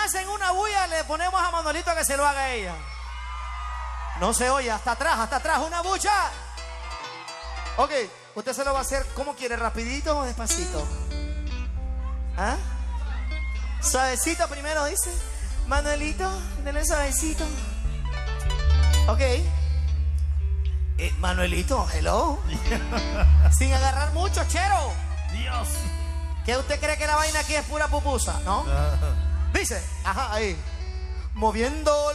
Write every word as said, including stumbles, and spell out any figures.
hacen una bulla, le ponemos a Manuelito que se lo haga ella. No se oye, hasta atrás, hasta atrás, una bucha. Ok, usted se lo va a hacer, ¿cómo quiere? ¿Rapidito o despacito? ¿Ah? Suavecito primero, dice. Manuelito, denle suavecito. Ok. Eh, Manuelito, hello. Sin agarrar mucho, chero. Dios. ¿Qué usted cree que la vaina aquí es pura pupusa, no? Dice, ajá, ahí. Moviendo